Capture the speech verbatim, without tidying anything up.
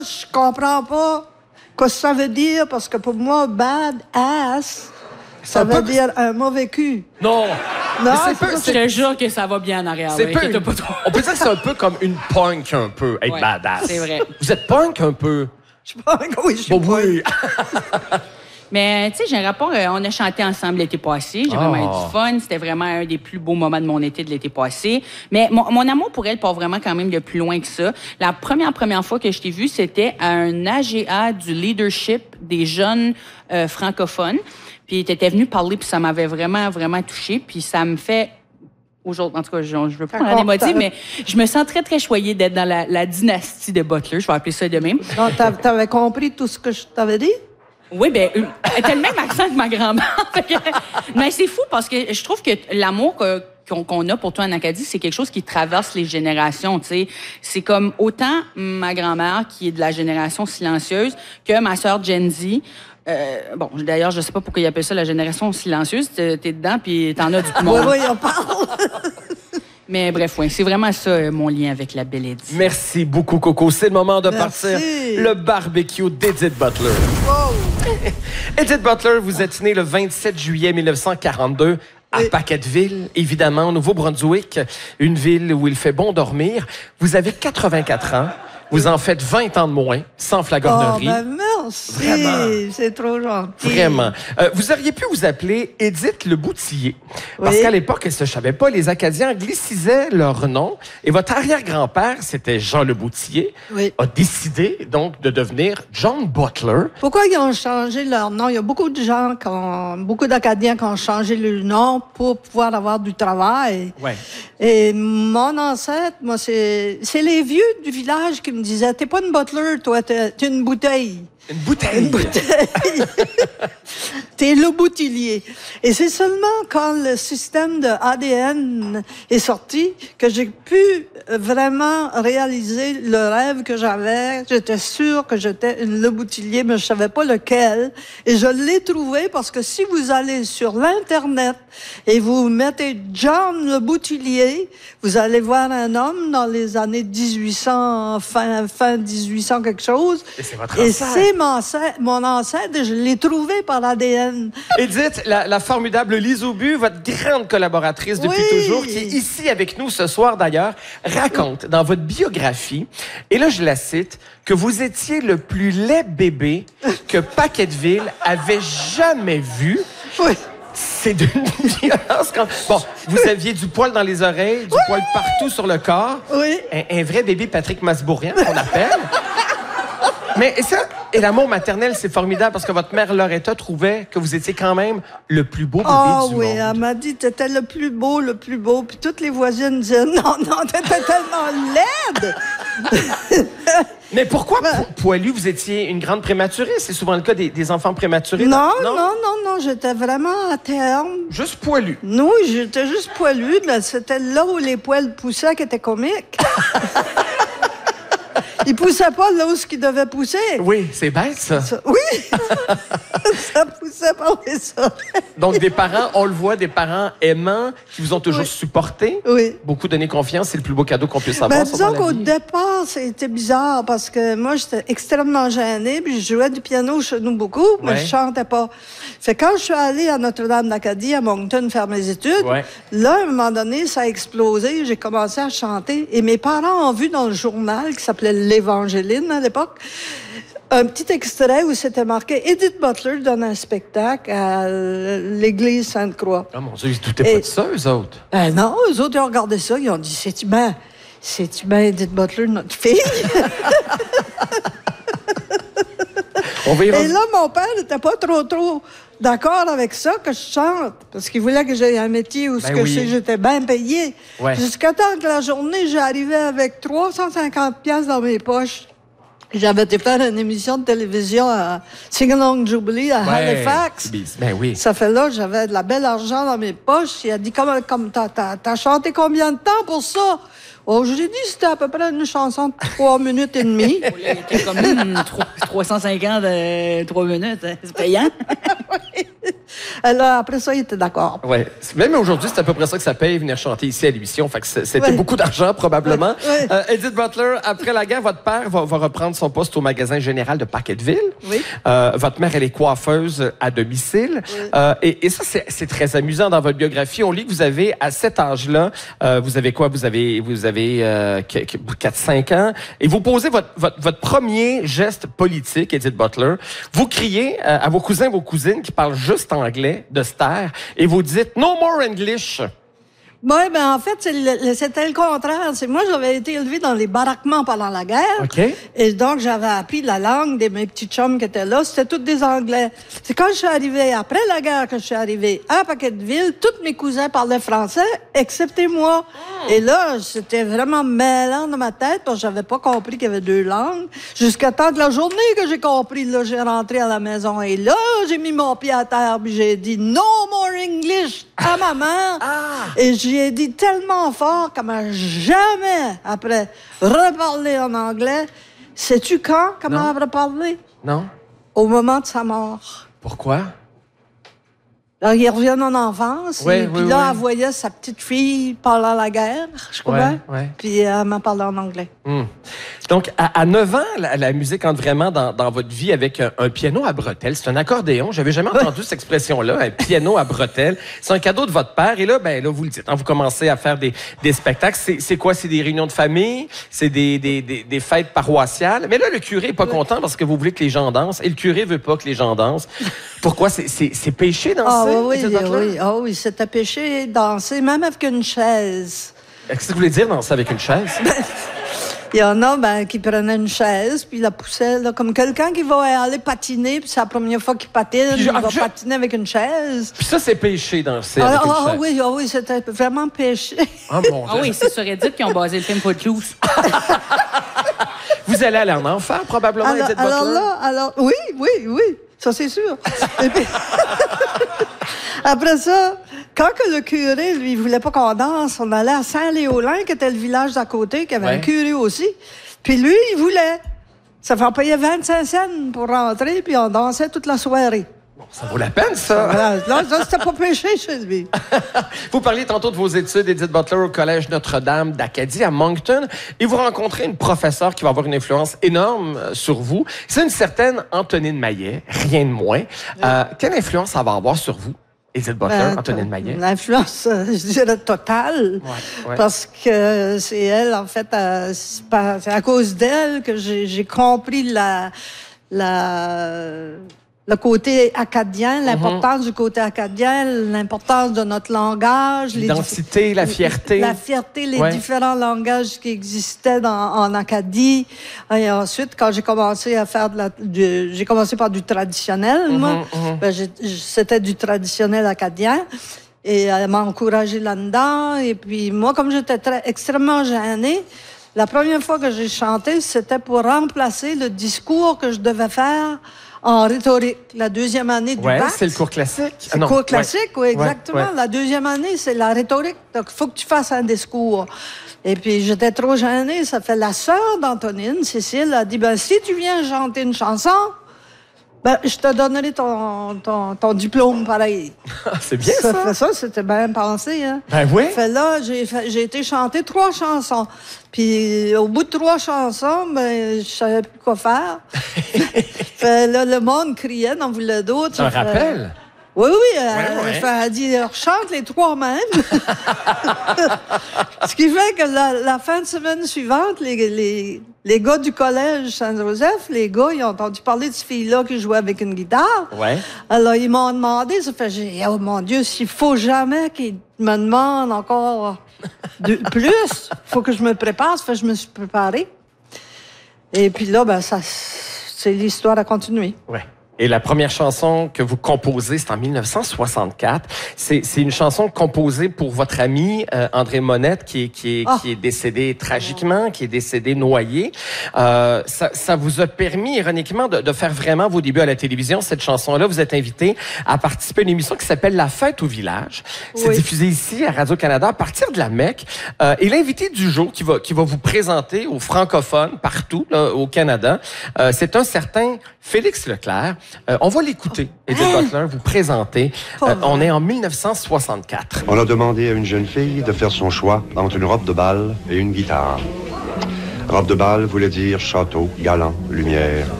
je comprends pas ce que ça veut dire, parce que pour moi, bad ass, ça veut peu... dire un mauvais cul. Non. Non, c'est peu, je te jure que ça va bien en arrière. C'est ouais, peu une... pas trop. On peut dire que c'est un peu comme une punk, un peu, être ouais, badass. C'est vrai. Vous êtes punk, un peu? Je suis punk, oui, je suis oh, punk. Oui. Mais, tu sais, j'ai un rapport... Euh, on a chanté ensemble l'été passé. J'ai oh. vraiment eu du fun. C'était vraiment un des plus beaux moments de mon été de l'été passé. Mais mon, mon amour pour elle part vraiment quand même de plus loin que ça. La première, première fois que je t'ai vue, c'était à un A G A du leadership des jeunes euh, francophones. Puis t'étais venue parler, puis ça m'avait vraiment, vraiment touchée. Puis ça me fait... Aujourd'hui, en tout cas, je ne veux pas en aller moitié, mais je me sens très, très choyée d'être dans la, la dynastie de Butler. Je vais appeler ça de même. Donc, t'avais compris tout ce que je t'avais dit? Oui, bien, elle a le même accent que ma grand-mère. Mais c'est fou parce que je trouve que l'amour que, qu'on, qu'on a pour toi en Acadie, c'est quelque chose qui traverse les générations, tu sais. C'est comme autant ma grand-mère, qui est de la génération silencieuse, que ma sœur Gen Z. Euh, bon, d'ailleurs, je sais pas pourquoi ils appellent ça la génération silencieuse. T'es, t'es dedans, puis t'en as du poumon. Oui, oui, on parle. Mais bref, oui, c'est vraiment ça, euh, mon lien avec la belle Eddie. Merci beaucoup, Coco. C'est le moment de Merci. partir. Le barbecue d'Edith Butler. Wow. Edith Butler, vous êtes née le vingt-sept juillet mille neuf cent quarante-deux à oui. Paquetteville, évidemment, au Nouveau-Brunswick, une ville où il fait bon dormir. Vous avez quatre-vingt-quatre ans. Vous en faites vingt ans de moins, sans flagornerie. Oh, ben merci. Vraiment. C'est trop gentil. Vraiment. Euh, vous auriez pu vous appeler Édith Le Boutillier. Parce oui. qu'à l'époque, elle ne se savait pas, les Acadiens anglicisaient leur nom. Et votre arrière-grand-père, c'était Jean Le Boutillier, oui. a décidé donc de devenir John Butler. Pourquoi ils ont changé leur nom? Il y a beaucoup de gens, qui ont, beaucoup d'Acadiens qui ont changé le nom pour pouvoir avoir du travail. Ouais. Et mon ancêtre, moi, c'est, c'est les vieux du village qui me disait, t'es pas une butler, toi, t'es, t'es une bouteille. Une bouteille. Une bouteille. T'es le boutillier. Et c'est seulement quand le système de A D N est sorti que j'ai pu vraiment réaliser le rêve que j'avais. J'étais sûre que j'étais une le boutillier, mais je savais pas lequel. Et je l'ai trouvé parce que si vous allez sur l'Internet et vous mettez John le Boutillier, vous allez voir un homme dans les années dix-huit cents, fin, fin dix-huit cents quelque chose. Et c'est votre Et ancêtre. c'est mon ancêtre, mon ancêtre, et je l'ai trouvé par A D N. Edith, la, la formidable Lise Aubu, votre grande collaboratrice depuis oui. toujours, qui est ici avec nous ce soir d'ailleurs, raconte dans votre biographie, et là je la cite, que vous étiez le plus laid bébé que Paquetteville avait jamais vu. Oui. C'est d'une violence. Quand... Bon, vous aviez du poil dans les oreilles, du oui. poil partout sur le corps. Oui. Un, un vrai bébé Patrick Masbourian, qu'on appelle. Mais ça, et l'amour maternel, c'est formidable parce que votre mère Loretta trouvait que vous étiez quand même le plus beau bébé oh, du oui, monde. Elle m'a dit, t'étais le plus beau, le plus beau. Puis toutes les voisines disaient, non, non, t'étais tellement laide. Mais pourquoi po- poilu? Vous étiez une grande prématurée. C'est souvent le cas des, des enfants prématurés. Non, non, non, non, non, j'étais vraiment à terme. Juste poilu. Non, j'étais juste poilu, mais c'était là où les poils poussaient qui était comique. Il poussait pas là où ce qu'il devait pousser. Oui, c'est bête, ça. ça oui! Ça poussait pas ça. Donc, des parents, on le voit, des parents aimants, qui vous ont toujours oui. supporté. Oui. Beaucoup donné confiance, c'est le plus beau cadeau qu'on puisse avoir. Ben, disons qu'au départ, c'était bizarre parce que moi, j'étais extrêmement gênée, puis je jouais du piano chez nous beaucoup, mais ouais. je chantais pas. Fait que quand je suis allée à Notre-Dame d'Acadie, à Moncton, faire mes études, ouais. là, à un moment donné, ça a explosé, j'ai commencé à chanter, et mes parents ont vu dans le journal qui s'appelait l'Évangéline à l'époque, un petit extrait où c'était marqué « Edith Butler donne un spectacle à l'église Sainte-Croix ». Oh mon Dieu, ils se doutaient pas de ça, eux autres? Ben non, eux autres, ils ont regardé ça, ils ont dit « C'est-tu bien, c'est-tu bien Edith Butler, notre fille? » On va y Et là, mon père n'était pas trop, trop d'accord avec ça, que je chante, parce qu'il voulait que j'aie un métier où ben que oui. j'étais bien payée. Ouais. Jusqu'à temps que la journée, j'arrivais avec trois cent cinquante piastres dans mes poches. J'avais été faire une émission de télévision à Sing-Along Jubilee à ouais. Halifax. Ben oui. Ça fait là, j'avais de la belle argent dans mes poches. Il a dit, comme, comme t'as, t'as, t'as chanté combien de temps pour ça? Oh, je lui ai dit, c'était à peu près une chanson de trois minutes et demie. C'était comme une trois cent cinquante, euh, trois minutes. Hein. C'est payant. Oui. Alors, après ça, il était d'accord. Ouais. Même aujourd'hui, c'est à peu près ça que ça paye venir chanter ici à l'émission. Fait que c'était ouais. beaucoup d'argent, probablement. Ouais. Ouais. Euh, Edith Butler, après la guerre, votre père va, va reprendre son poste au magasin général de Packetteville. Oui. Euh, votre mère, elle est coiffeuse à domicile. Oui. Euh, et, et ça, c'est très amusant dans votre biographie. On lit que vous avez, à cet âge-là, euh, vous avez quoi? Vous avez, vous avez euh, quatre cinq ans. Et vous posez votre, votre, votre premier geste politique, Edith Butler. Vous criez euh, à vos cousins, vos cousines qui parlent juste anglais, de se taire, et vous dites « No more English ». Oui, ben en fait, c'était le contraire. C'est moi, j'avais été élevée dans les baraquements pendant la guerre. Okay. Et donc, j'avais appris la langue de mes petits chums qui étaient là. C'était tous des Anglais. C'est quand je suis arrivée, après la guerre, que je suis arrivée à Packetteville, tous mes cousins parlaient français, excepté moi. Oh. Et là, c'était vraiment mêlant dans ma tête, parce que j'avais pas compris qu'il y avait deux langues. Jusqu'à temps que la journée que j'ai compris, là, j'ai rentré à la maison. Et là, j'ai mis mon pied à terre, puis j'ai dit « No more English » à ma mère. Ah. Et j'ai dit tellement fort qu'elle m'a jamais, après, reparlé en anglais. Sais-tu quand qu'elle m'a reparlé? Non. Au moment de sa mort. Pourquoi? Alors, ils reviennent en enfance. Oui, et oui, puis là, oui. elle voyait sa petite fille parler à la guerre, je crois. Ouais, ouais. Puis elle m'a parlé en anglais. Hum. Donc, à, à neuf ans, la, la musique entre vraiment dans, dans votre vie avec un, un piano à bretelles. C'est un accordéon. J'avais jamais entendu cette expression-là, un piano à bretelles. C'est un cadeau de votre père. Et là, ben là, vous le dites, hein, vous commencez à faire des, des spectacles. C'est quoi? C'est des réunions de famille? C'est des, des, des, des fêtes paroissiales? Mais là, le curé est pas oui. content parce que vous voulez que les gens dansent. Et le curé veut pas que les gens dansent. Pourquoi? C'est péché danser? Ah oui, oui, oui. Ah oui, c'était péché danser, même avec une chaise. Qu'est-ce que vous voulez dire danser avec une chaise? Il y en a ben, qui prenaient une chaise, puis la poussaient, là, comme quelqu'un qui va aller patiner, puis c'est la première fois qu'il patine, puis, il va je... patiner avec une chaise. Puis ça, c'est péché danser ah, avec ah, une chaise. Ah oui, ah oui, c'était vraiment péché. Ah, mon ah oui, c'est sur Reddit qui ont basé le film Footloose. Vous allez aller en enfer, probablement, alors, Edith alors Butler? là, alors, oui, oui, oui, ça c'est sûr. Et puis, après ça, quand que le curé, lui, voulait pas qu'on danse, on allait à Saint-Léolin, qui était le village d'à côté, qui avait ouais. un curé aussi. Puis lui, il voulait. Ça fait payer vingt-cinq cents pour rentrer, puis on dansait toute la soirée. Bon, ça vaut la peine, ça. Là, là, là c'était pas péché chez lui. Vous parliez tantôt de vos études, Edith Butler, au Collège Notre-Dame d'Acadie, à Moncton, et vous rencontrez une professeure qui va avoir une influence énorme sur vous. C'est une certaine Antonine Maillet, rien de moins. Oui. Euh, quelle influence ça va avoir sur vous? Edith Butler, ben, Antonine Maillet. L'influence, je dirais, totale. Ouais, ouais. Parce que c'est elle, en fait, euh, c'est à cause d'elle que j'ai compris la, la, le côté acadien, l'importance mm-hmm. du côté acadien, l'importance de notre langage. L'identité, la fierté. La fierté, les ouais. différents langages qui existaient dans, en Acadie. Et ensuite, quand j'ai commencé à faire de la... J'ai commencé par du traditionnel, mm-hmm, moi. Mm-hmm. Ben, c'était du traditionnel acadien. Et elle m'a encouragée là-dedans. Et puis, moi, comme j'étais très, extrêmement gênée, la première fois que j'ai chanté, c'était pour remplacer le discours que je devais faire en rhétorique, la deuxième année du ouais, bac. C'est le cours classique. C'est le ah, cours classique, ouais. oui, exactement. Ouais, ouais. La deuxième année, c'est la rhétorique. Donc, il faut que tu fasses un discours. Et puis, j'étais trop gênée. Ça fait la sœur d'Antonine, Cécile, a dit, ben, si tu viens chanter une chanson, ben, je te donnerai ton, ton, ton diplôme pareil. C'est bien, ça. Ça, ça c'était bien pensé, hein. Ben oui. Fait là, j'ai, j'ai été chanter trois chansons. Puis, au bout de trois chansons, ben, je savais plus quoi faire. Fait là, le monde criait, n'en voulait d'autres. Tu te rappelles? Oui, oui. Ouais, elle, ouais. elle a dit, chante les trois mêmes. Ce qui fait que la, la fin de semaine suivante, les, les, les gars du collège Saint-Joseph, les gars, ils ont entendu parler de cette fille-là qui jouait avec une guitare. Ouais. Alors, ils m'ont demandé, ça fait, j'ai dit, oh mon Dieu, s'il faut jamais qu'ils me demandent encore de, plus, faut que je me prépare. Ça fait, je me suis préparée. Et puis là, ben, ça, c'est l'histoire à continuer. Ouais. Et la première chanson que vous composez, c'est en mille neuf cent soixante-quatre. C'est une chanson composée pour votre ami euh, André Monette, qui est, qui est, oh. qui est décédé tragiquement, qui est décédé noyé. Euh, ça, ça vous a permis, ironiquement, de, de faire vraiment vos débuts à la télévision. Cette chanson-là, vous êtes invité à participer à une émission qui s'appelle La Fête au village. C'est oui. diffusé ici à Radio-Canada à partir de la Mecque. Euh, et l'invité du jour qui va, qui va vous présenter aux francophones partout là, au Canada, euh, c'est un certain Félix Leclerc. Euh, on va l'écouter, Edith Hein? Butler, vous présenter. Pas Euh, vrai. on est en mille neuf cent soixante-quatre. On a demandé à une jeune fille de faire son choix entre une robe de bal et une guitare. Robe de bal voulait dire château, galant, lumière,